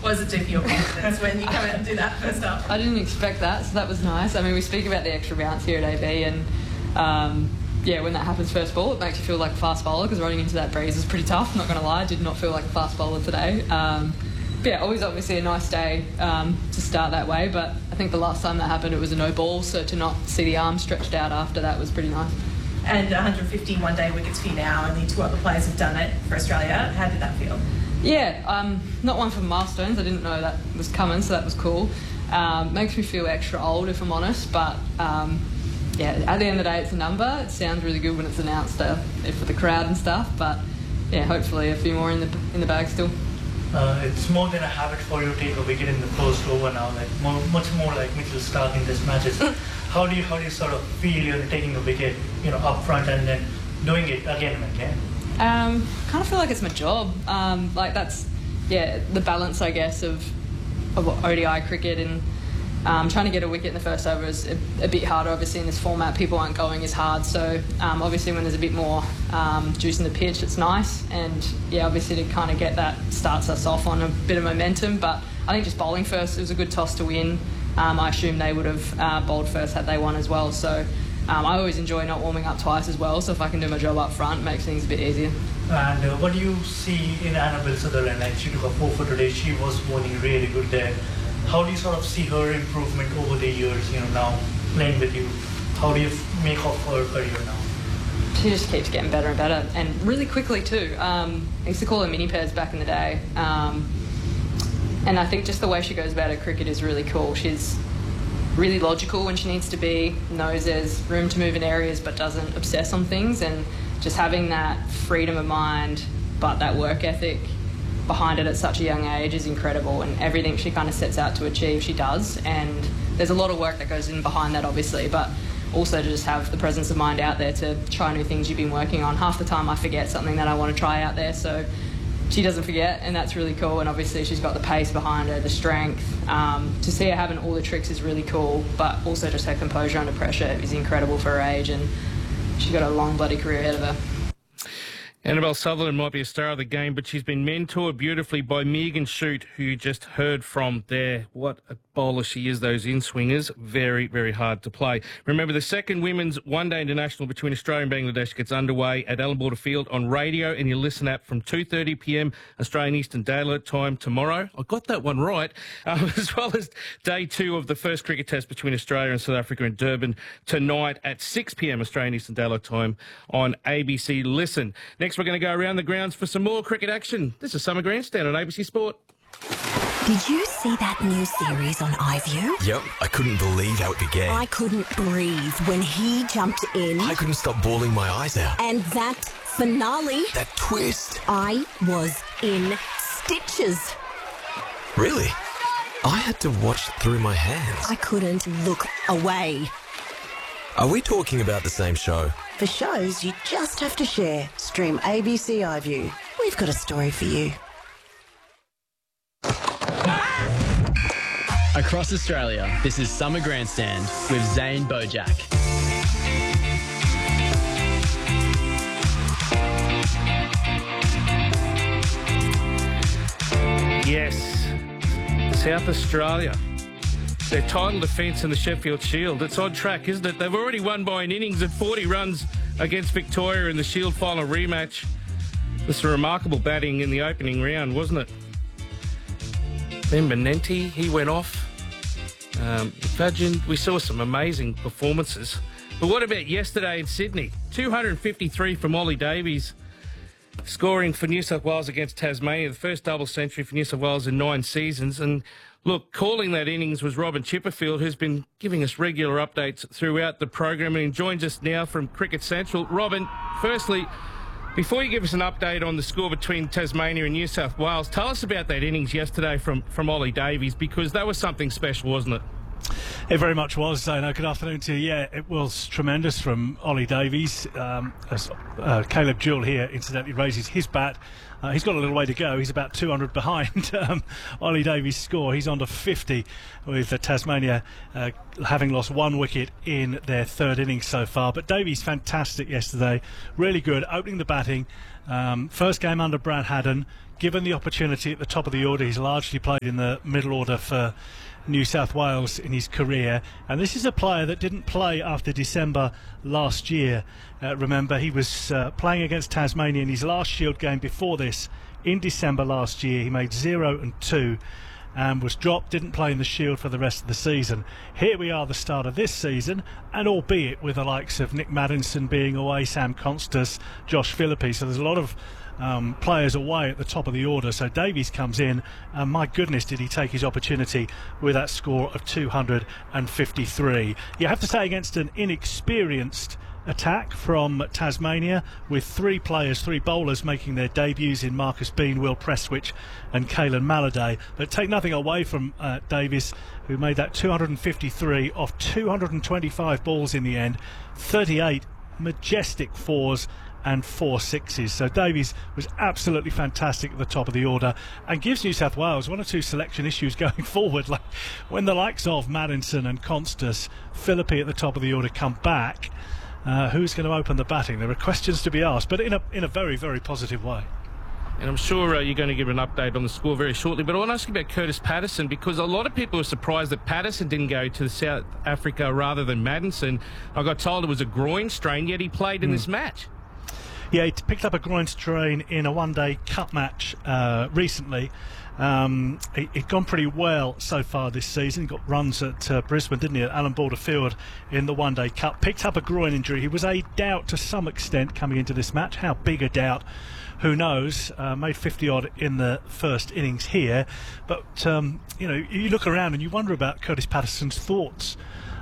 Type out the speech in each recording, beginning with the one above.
was it do for your confidence when you come out and do that first up? I didn't expect that, so that was nice. I mean, we speak about the extra bounce here at AB, and yeah, when that happens first ball, it makes you feel like a fast bowler, because running into that breeze is pretty tough, not going to lie. I did not feel like a fast bowler today. But yeah, always obviously a nice day to start that way, but I think the last time that happened it was a no ball, so to not see the arms stretched out after that was pretty nice. And 150 one-day wickets for you now, only 2 other players have done it for Australia. How did that feel? Yeah, not one for milestones. I didn't know that was coming, so that was cool. Makes me feel extra old, if I'm honest, but yeah, at the end of the day, it's a number. It sounds really good when it's announced for the crowd and stuff, but yeah, hopefully a few more in the bag still. It's more than a habit for you to take a wicket in the first over now, like much more like Mitchell Starc in this matches. How do you sort of feel you're taking a wicket, up front and then doing it again and again? Kind of feel like it's my job. Like that's, yeah, the balance, I guess, of ODI cricket and trying to get a wicket in the first over is a bit harder. Obviously, in this format, people aren't going as hard. So obviously, when there's a bit more juice in the pitch, it's nice. And yeah, obviously, to kind of get that starts us off on a bit of momentum. But I think just bowling first, it was a good toss to win. I assume they would have bowled first had they won as well. So I always enjoy not warming up twice as well. So if I can do my job up front, it makes things a bit easier. And what do you see in Annabelle Sutherland? Like, she took a 4 for today. She was bowling really good there. How do you sort of see her improvement over the years, now playing with you? How do you make of her career now? She just keeps getting better and better, and really quickly too. I used to call her mini pairs back in the day. And I think just the way she goes about her cricket is really cool. She's really logical when she needs to be, knows there's room to move in areas but doesn't obsess on things, and just having that freedom of mind but that work ethic behind it at such a young age is incredible, and everything she kind of sets out to achieve she does, and there's a lot of work that goes in behind that obviously, but also to just have the presence of mind out there to try new things you've been working on. Half the time I forget something that I want to try out there, so she doesn't forget, and that's really cool. And obviously she's got the pace behind her, the strength. To see her having all the tricks is really cool, but also just her composure under pressure is incredible for her age, and she's got a long bloody career ahead of her. Annabelle Sutherland might be a star of the game, but she's been mentored beautifully by Megan Shute, who you just heard from there. What a bowler she is, those in-swingers. Very, very hard to play. Remember, the second Women's One-Day International between Australia and Bangladesh gets underway at Allan Border Field on radio and your Listen app from 2:30 p.m. Australian Eastern Daylight Time tomorrow. I got that one right. As well as day 2 of the first cricket test between Australia and South Africa in Durban tonight at 6 p.m. Australian Eastern Daylight Time on ABC Listen. Next, we're going to go around the grounds for some more cricket action. This is Summer Grandstand on ABC Sport. Did you see that new series on iView? Yep, I couldn't believe how it began. I couldn't breathe when he jumped in. I couldn't stop bawling my eyes out. And that finale. That twist. I was in stitches. Really? I had to watch through my hands. I couldn't look away. Are we talking about the same show? For shows you just have to share. Stream ABC iView. We've got a story for you. Across Australia, this is Summer Grandstand with Zane Bojack. Yes, South Australia. Their title defence in the Sheffield Shield. It's on track, isn't it? They've already won by an innings at 40 runs against Victoria in the Shield final rematch. This was remarkable batting in the opening round, wasn't it? Ben Benenti, he went off. We saw some amazing performances. But what about yesterday in Sydney? 253 from Ollie Davies, scoring for New South Wales against Tasmania, the first double century for New South Wales in 9 seasons. And look, calling that innings was Robin Chipperfield, who's been giving us regular updates throughout the program, and he joins us now from Cricket Central. Robin, firstly, before you give us an update on the score between Tasmania and New South Wales, tell us about that innings yesterday from Ollie Davies, because that was something special, wasn't it? It very much was, Zano. Good afternoon to you. Yeah, it was tremendous from Ollie Davies. As Caleb Jewell here, incidentally, raises his bat He's got a little way to go. He's about 200 behind Ollie Davies' score. He's on to 50 with Tasmania having lost 1 wicket in their 3rd innings so far. But Davies fantastic yesterday, really good, opening the batting. First game under Brad Haddon, given the opportunity at the top of the order. He's largely played in the middle order for New South Wales in his career, and this is a player that didn't play after December last year. Remember, he was playing against Tasmania in his last Shield game before this in December last year. He made 0 and 2 and was dropped, didn't play in the Shield for the rest of the season. Here we are, the start of this season, and albeit with the likes of Nick Maddinson being away, Sam Constas, Josh Phillippe, so there's a lot of players away at the top of the order. So Davies comes in, and my goodness did he take his opportunity with that score of 253. You have to say, against an inexperienced attack from Tasmania, with 3 bowlers making their debuts in Marcus Bean, Will Prestwich and Caelan Maladay. But take nothing away from Davies, who made that 253 off 225 balls in the end, 38 majestic 4s and 4 6s. So Davies was absolutely fantastic at the top of the order, and gives New South Wales 1 or 2 selection issues going forward. Like when the likes of Maddinson and Constas, Phillippe at the top of the order come back, who's going to open the batting? There are questions to be asked, but in a very, very positive way. And I'm sure you're going to give an update on the score very shortly, but I want to ask you about Curtis Patterson, because a lot of people are surprised that Patterson didn't go to South Africa rather than Maddinson. I got told it was a groin strain, yet he played in this match. Yeah, he picked up a groin strain in a one-day cup match recently. He'd gone pretty well so far this season. He got runs at Brisbane, didn't he, at Allan Border Field in the one-day cup. Picked up a groin injury. He was a doubt to some extent coming into this match. How big a doubt? Who knows? Made 50-odd in the first innings here. But, you look around and you wonder about Curtis Patterson's thoughts.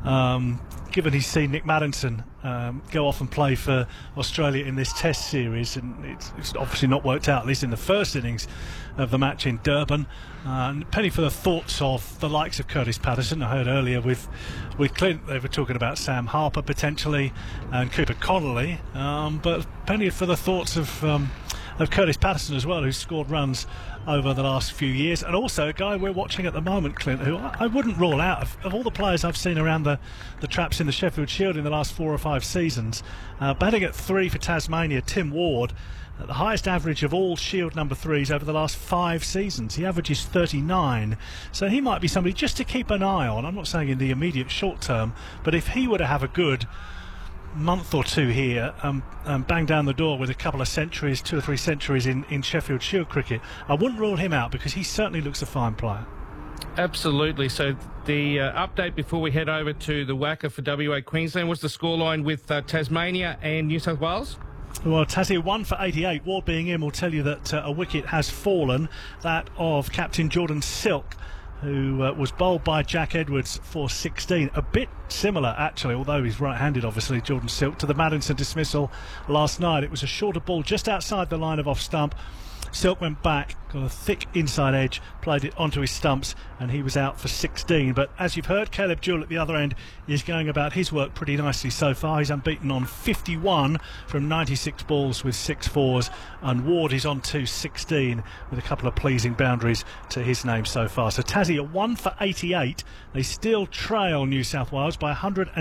Given he's seen Nick Maddinson go off and play for Australia in this Test series, and it's obviously not worked out, at least in the first innings of the match in Durban. Penny for the thoughts of the likes of Curtis Patterson. I heard earlier with Clint, they were talking about Sam Harper potentially and Cooper Connolly, but penny for the thoughts of Curtis Patterson as well, who's scored runs over the last few years, and also a guy we're watching at the moment, Clint, who I wouldn't rule out of all the players I've seen around the traps in the Sheffield Shield in the last 4 or 5 seasons. Batting at 3 for Tasmania, Tim Ward, at the highest average of all Shield number 3s over the last 5 seasons. He averages 39, so he might be somebody just to keep an eye on. I'm not saying in the immediate short term, but if he were to have a good month or 2 here, bang down the door with a couple of centuries, 2 or 3 centuries in Sheffield Shield cricket, I wouldn't rule him out, because he certainly looks a fine player. Absolutely. So the update before we head over to the WACA for WA Queensland was the scoreline with Tasmania and New South Wales. Well, Tassie 1 for 88. Ward being in will tell you that a wicket has fallen, that of captain Jordan Silk, who was bowled by Jack Edwards for 16. A bit similar, actually, although he's right-handed, obviously, Jordan Silk, to the Maddinson dismissal last night. It was a shorter ball just outside the line of off-stump. Silk went back, got a thick inside edge, played it onto his stumps, and he was out for 16. But as you've heard, Caleb Jewell at the other end is going about his work pretty nicely so far. He's unbeaten on 51 from 96 balls with 6 4s, and Ward is on to 16 with a couple of pleasing boundaries to his name so far. So Tassie are 1 for 88. They still trail New South Wales by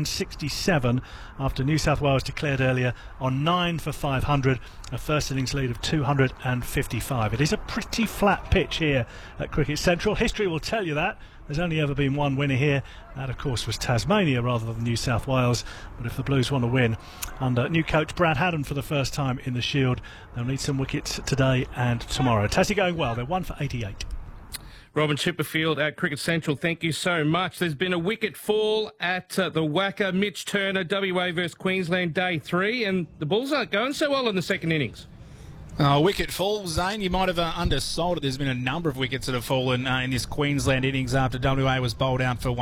167 after New South Wales declared earlier on 9 for 500, a first innings lead of 255. It is a pretty flat pitch here at Cricket Central. History will tell you that. There's only ever been one winner here. That, of course, was Tasmania rather than New South Wales. But if the Blues want to win under new coach Brad Haddon for the first time in the Shield, they'll need some wickets today and tomorrow. Tassie going well. They're 1 for 88. Robin Chipperfield at Cricket Central, thank you so much. There's been a wicket fall at the WACA. Mitch Turner, WA versus Queensland, day 3, and the Bulls aren't going so well in the second innings. Wicket fall, Zane. You might have undersold it. There's been a number of wickets that have fallen in this Queensland innings after WA was bowled out for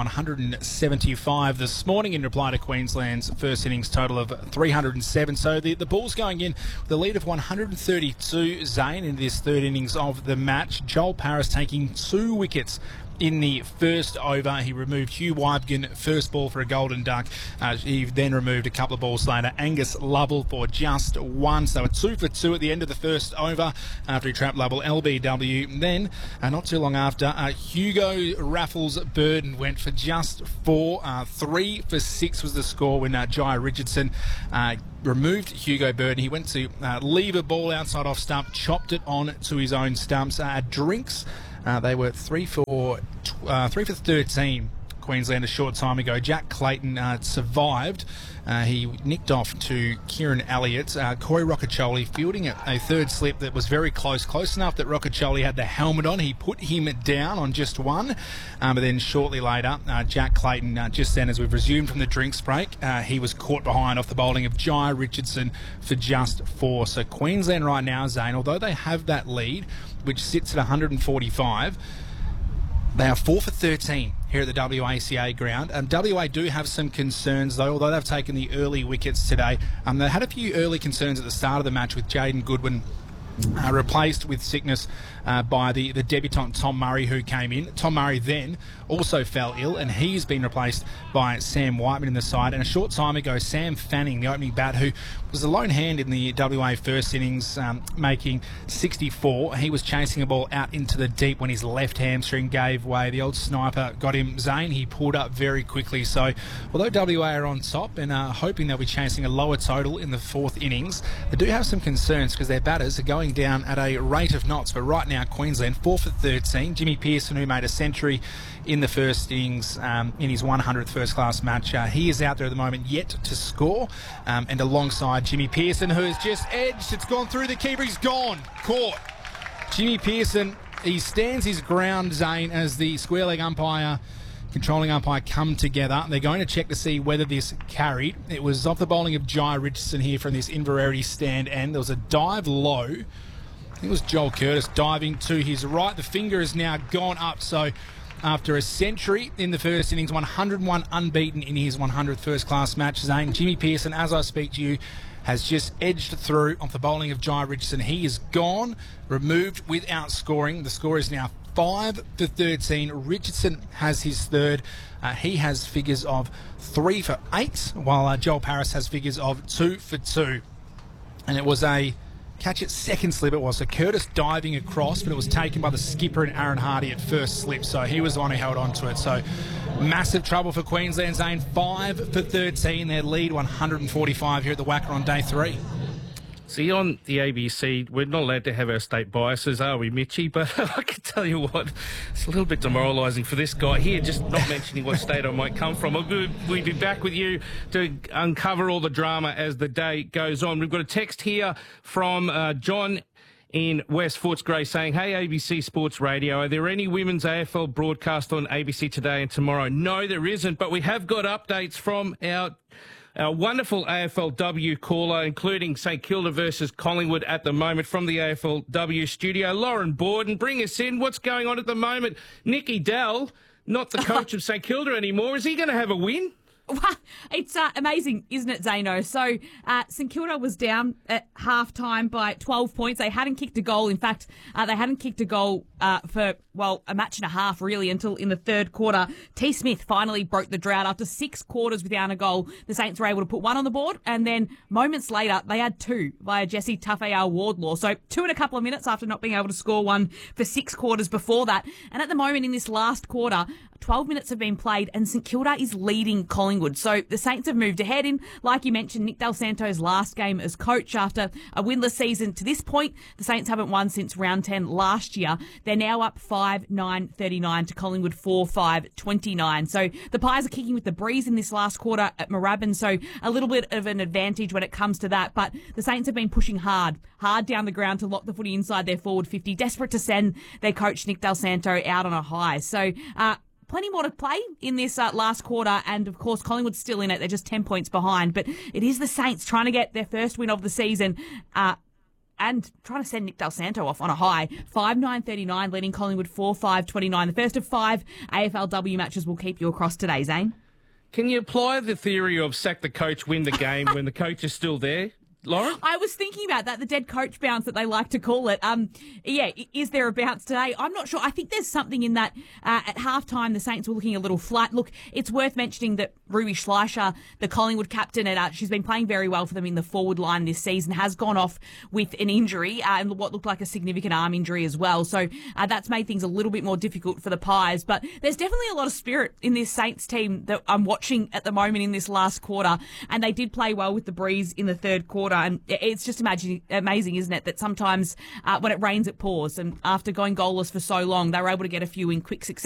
175 this morning in reply to Queensland's first innings total of 307. So the Bulls going in with a lead of 132, Zane, in this third innings of the match. Joel Paris taking 2 wickets in the first over. He removed Hugh Wybgen, first ball for a golden duck. He then removed a couple of balls later Angus Lovell for just one. So a 2 for 2 at the end of the first over after he trapped Lovell LBW. Then, not too long after, Hugo Raffles Burden went for just 4. 3 for 6 was the score when Jai Richardson removed Hugo Burden. He went to leave a ball outside off stump, chopped it on to his own stumps. Drinks, they were 3 for 13. Queensland a short time ago. Jack Clayton survived. He nicked off to Kieran Elliott. Corey Roccaccioli fielding a third slip that was very close enough that Roccaccioli had the helmet on. He put him down on just one, but then shortly later, Jack Clayton, just then as we've resumed from the drinks break, he was caught behind off the bowling of Jai Richardson for just 4. So Queensland right now, Zane, although they have that lead, which sits at 145, they are 4 for 13 here at the WACA ground. WA do have some concerns, though, although they've taken the early wickets today. They had a few early concerns at the start of the match with Jaden Goodwin replaced with sickness by the debutant Tom Murray, who came in. Tom Murray then also fell ill, and he's been replaced by Sam Whiteman in the side. And a short time ago, Sam Fanning, the opening bat, who was the lone hand in the WA first innings, making 64. He was chasing a ball out into the deep when his left hamstring gave way. The old sniper got him, Zane. He pulled up very quickly. So although WA are on top and are hoping they'll be chasing a lower total in the fourth innings, they do have some concerns because their batters are going down at a rate of knots. But right now, Queensland 4 for 13. Jimmy Pearson, who made a century in the first innings in his 100th first-class match, he is out there at the moment yet to score. And alongside Jimmy Pearson, who has just edged, it's gone through the keeper, he's gone, caught. Jimmy Pearson, he stands his ground, Zane, as the square leg umpire, controlling umpire come together. They're going to check to see whether this carried. It was off the bowling of Jai Richardson here from this Inverarity stand end. There was a dive low. I think it was Joel Curtis diving to his right. The finger has now gone up. So after a century in the first innings, 101 unbeaten in his 100th first-class match, Zane, Jimmy Pearson, as I speak to you, has just edged through off the bowling of Jai Richardson. He is gone, removed without scoring. The score is now 5 for 13. Richardson has his third. He has figures of 3 for 8, while Joel Paris has figures of 2 for 2. And it was a catch at second slip, it was. So Curtis diving across, but it was taken by the skipper and Aaron Hardy at first slip. So he was the one who held on to it. So massive trouble for Queensland, Zane. 5 for 13. Their lead 145 here at the WACA on day 3. See, on the ABC, we're not allowed to have our state biases, are we, Mitchie? But I can tell you what, it's a little bit demoralising for this guy here, just not mentioning what state I might come from. We'll be back with you to uncover all the drama as the day goes on. We've got a text here from John in West Footscray saying, "Hey, ABC Sports Radio, are there any women's AFL broadcast on ABC today and tomorrow?" No, there isn't, but we have got updates from our wonderful AFLW caller, including St Kilda versus Collingwood at the moment from the AFLW studio. Lauren Borden, bring us in. What's going on at the moment? Nicky Dell, not the coach of St Kilda anymore. Is he going to have a win? It's amazing, isn't it, Zano? So St Kilda was down at half-time by 12 points. They hadn't kicked a goal. In fact, they hadn't kicked a goal for, well, a match and a half, really, until in the third quarter. T. Smith finally broke the drought. After 6 quarters without a goal, the Saints were able to put 1 on the board, and then moments later, they had 2 via Jesse Tough-AR Wardlaw. So 2 in a couple of minutes after not being able to score 1 for 6 quarters before that. And at the moment, in this last quarter, 12 minutes have been played, and St Kilda is leading Collingwood. So the Saints have moved ahead in, like you mentioned, Nick Del Santo's last game as coach after a winless season. To this point, the Saints haven't won since round 10 last year. They're now up 5-9-39 to Collingwood 4-5-29. So the Pies are kicking with the breeze in this last quarter at Moorabbin, so a little bit of an advantage when it comes to that. But the Saints have been pushing hard down the ground to lock the footy inside their forward 50, desperate to send their coach Nick Del Santo out on a high. So plenty more to play in this last quarter, and of course Collingwood's still in it. They're just 10 points behind, but it is the Saints trying to get their first win of the season and trying to send Nick Del Santo off on a high. 5-9-39, leading Collingwood 4-5-29. The first of 5 AFLW matches will keep you across today, Zane. Can you apply the theory of sack the coach, win the game when the coach is still there? Lauren? I was thinking about that, the dead coach bounce that they like to call it. Is there a bounce today? I'm not sure. I think there's something in that. At halftime, the Saints were looking a little flat. Look, it's worth mentioning that Ruby Schleicher, the Collingwood captain, and she's been playing very well for them in the forward line this season, has gone off with an injury and what looked like a significant arm injury as well. So that's made things a little bit more difficult for the Pies. But there's definitely a lot of spirit in this Saints team that I'm watching at the moment in this last quarter, and they did play well with the breeze in the third quarter. And it's just amazing, isn't it, that sometimes when it rains, it pours. And after going goalless for so long, they were able to get a few in quick succession.